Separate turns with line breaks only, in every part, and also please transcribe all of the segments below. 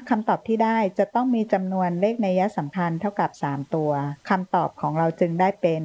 คำตอบที่ได้จะต้องมีจำนวนเลขนัยสำคัญเท่ากับ3ตัวคำตอบของเราจึงได้เป็น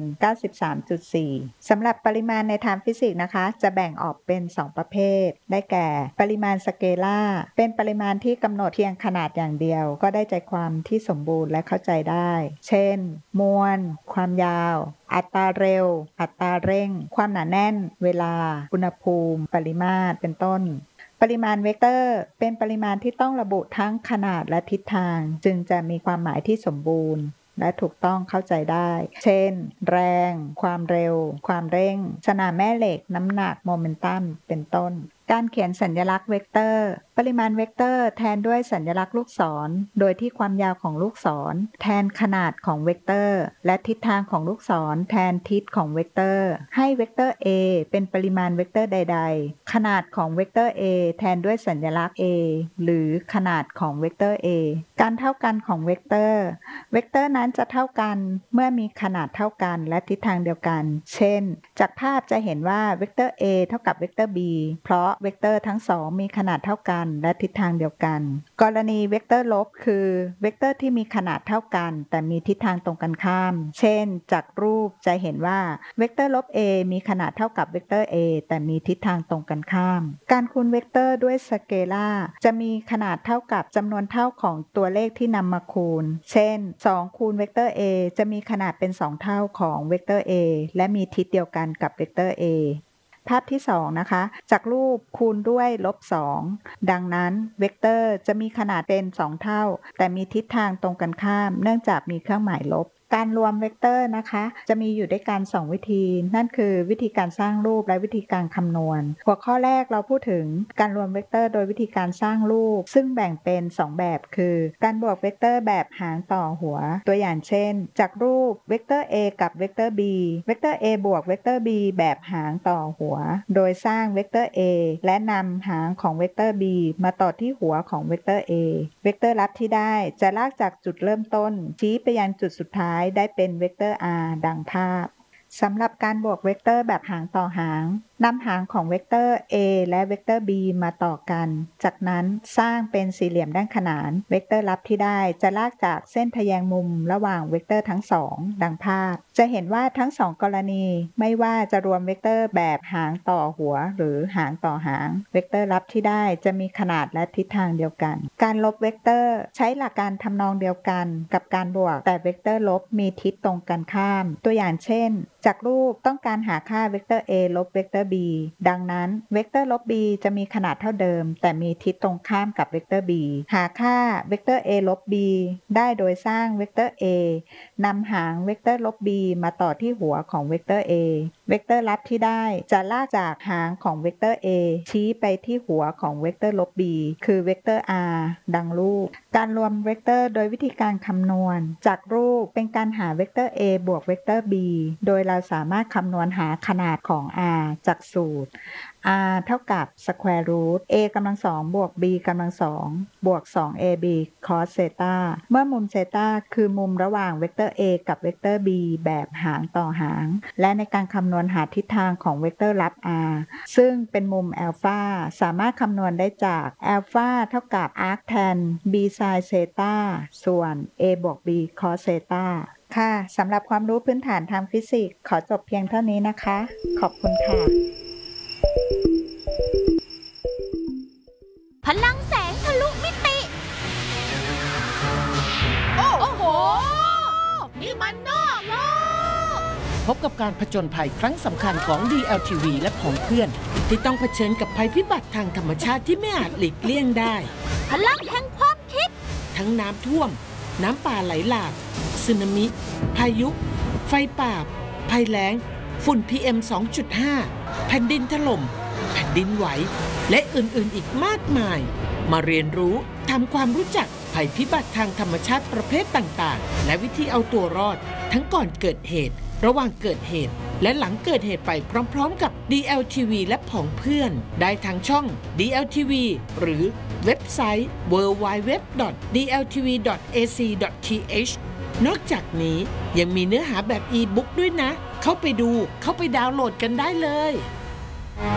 93.4 สำหรับปริมาณในทางฟิสิกส์นะคะจะแบ่งออกเป็น2ประเภทได้แก่ปริมาณสเกลาร์เป็นปริมาณที่กำหนดเพียงขนาดอย่างเดียวก็ได้ใจความที่สมบูรณ์และเข้าใจได้เช่นมวลความยาวอัตราเร็วอัตราเร่งความหนาแน่นเวลาอุณหภูมิปริมาตรเป็นต้นปริมาณเวกเตอร์เป็นปริมาณที่ต้องระบุทั้งขนาดและทิศทางจึงจะมีความหมายที่สมบูรณ์และถูกต้องเข้าใจได้เช่นแรงความเร็วความเร่งสนามแม่เหล็กน้ำหนักโมเมนตัมเป็นต้นการเขียนสัญลักษณ์เวกเตอร์ปริมาณเวกเตอร์แทนด้วยสัญลักษณ์ลูกศรโดยที่ความยาวของลูกศรแทนขนาดของเวกเตอร์และทิศทางของลูกศรแทนทิศของเวกเตอร์ให้เวกเตอร์ a เป็นปริมาณเวกเตอร์ใดๆขนาดของเวกเตอร์ a แทนด้วยสัญลักษณ์ a หรือขนาดของเวกเตอร์ a การเท่ากันของเวกเตอร์นั้นจะเท่ากันเมื่อมีขนาดเท่ากันและทิศทางเดียวกันเช่นจากภาพจะเห็นว่าเวกเตอร์ a เท่ากับเวกเตอร์ b เพราะเวกเตอร์ทั้งสองมีขนาดเท่ากันและทิศทางเดียวกันกรณีเวกเตอร์ลบคือเวกเตอร์ที่มีขนาดเท่ากันแต่มีทิศทางตรงกันข้ามเช่นจากรูปจะเห็นว่าเวกเตอร์ลบ a มีขนาดเท่ากับเวกเตอร์ a แต่มีทิศทางตรงกันข้ามการคูณเวกเตอร์ด้วยสเกลาร์จะมีขนาดเท่ากับจำนวนเท่าของตัวเลขที่นำมาคูณเช่น2คูณเวกเตอร์ a จะมีขนาดเป็น2เท่าของเวกเตอร์ a และมีทิศเดียวกันกับเวกเตอร์ aภาพที่2นะคะจากรูปคูณด้วยลบ2ดังนั้นเวกเตอร์จะมีขนาดเป็น2เท่าแต่มีทิศทางตรงกันข้ามเนื่องจากมีเครื่องหมายลบการรวมเวกเตอร์นะคะจะมีอยู่ด้วยกัน2วิธีนั่นคือวิธีการสร้างรูปและวิธีการคำนวณหัวข้อแรกเราพูดถึงการรวมเวกเตอร์โดยวิธีการสร้างรูปซึ่งแบ่งเป็น2แบบคือการบวกเวกเตอร์แบบหางต่อหัวตัวอย่างเช่นจากรูปเวกเตอร์ a กับเวกเตอร์ b เวกเตอร์ a บวกเวกเตอร์ b แบบหางต่อหัวโดยสร้างเวกเตอร์ a และนำหางของเวกเตอร์ b มาต่อที่หัวของเวกเตอร์ a เวกเตอร์ลับที่ได้จะลากจากจุดเริ่มต้นชี้ไปยังจุดสุดท้ายได้เป็นเวกเตอร์ r ดังภาพสำหรับการบวกเวกเตอร์แบบหางต่อหางนำหางของเวกเตอร์ a และเวกเตอร์ b มาต่อกันจากนั้นสร้างเป็นสี่เหลี่ยมด้านขนานเวกเตอร์ลับที่ได้จะลากจากเส้นทะแยงมุมระหว่างเวกเตอร์ทั้งสองดังภาพจะเห็นว่าทั้ง2กรณีไม่ว่าจะรวมเวกเตอร์แบบหางต่อหัวหรือหางต่อหางเวกเตอร์ลับที่ได้จะมีขนาดและทิศทางเดียวกันการลบเวกเตอร์ใช้หลักการทำนองเดียวกันกับการบวกแต่เวกเตอร์ลบมีทิศตรงกันข้ามตัวอย่างเช่นจากรูปต้องการหาค่าเวกเตอร์ a ลบเวกเตอร์ b ดังนั้นเวกเตอร์ลบ b จะมีขนาดเท่าเดิมแต่มีทิศตรงข้ามกับเวกเตอร์ b หาค่าเวกเตอร์ a ลบ b ได้โดยสร้างเวกเตอร์ a นำหางเวกเตอร์ลบ b มาต่อที่หัวของเวกเตอร์ a เวกเตอร์ลับที่ได้จะลากจากหางของเวกเตอร์ a ชี้ไปที่หัวของเวกเตอร์ลบ b คือเวกเตอร์ r ดังรูปการรวมเวกเตอร์โดยวิธีการคำนวณจากรูปเป็นการหาเวกเตอร์ a บวกเวกเตอร์ b โดยเราสามารถคำนวณหาขนาดของ r จากสูตร r เท่ากับ square root a กำลังสองบวก b กำลังสองบวก 2ab cos เซตาเมื่อมุมเซตาคือมุมระหว่างเวกเตอร์ a กับเวกเตอร์ b แบบหางต่อหางและในการคำนวณหาทิศทางของเวกเตอร์ลับ r ซึ่งเป็นมุมอัลฟาสามารถคำนวณได้จากอัลฟาเท่ากับ arc tan b sin เซตาส่วน a บวก b cos เซตาค่ะสำหรับความรู้พื้นฐานทางฟิสิกส์ขอจบเพียงเท่านี้นะคะขอบคุณค่ะ
พลังแสงทะลุมิติโอ้โหนี่มันนอกโลก
พบกับการผจญภัยครั้งสำคัญของ DLTV และผองเพื่อนที่ต้องเผชิญกับภัยพิบัติทางธรรมชาติที่ไม่อาจหลีกเลี่ยงได้
พลังแห่งความคิด
ทั้งน้ำท่วมน้ำป่าไหลหลากสึนามิพายุไฟป่าภัยแล้งฝุ่น PM 2.5 แผ่นดินถล่มแผ่นดินไหวและอื่นๆอีกมากมายมาเรียนรู้ทำความรู้จักภัยพิบัติทางธรรมชาติประเภทต่างๆและวิธีเอาตัวรอดทั้งก่อนเกิดเหตุระหว่างเกิดเหตุและหลังเกิดเหตุไปพร้อมๆกับ DLTV และผองเพื่อนได้ทางช่อง DLTV หรือเว็บไซต์ www.dltv.ac.th นอกจากนี้ยังมีเนื้อหาแบบอีบุ๊กด้วยนะเข้าไปดูเข้าไปดาวน์โหลดกันได้เลย